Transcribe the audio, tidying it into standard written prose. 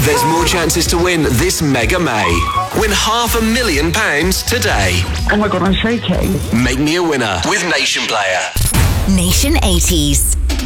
There's more chances to win this Mega May. Win £500,000 today. Oh my God, I'm shaking. Make me a winner with Nation Player. Nation 80s.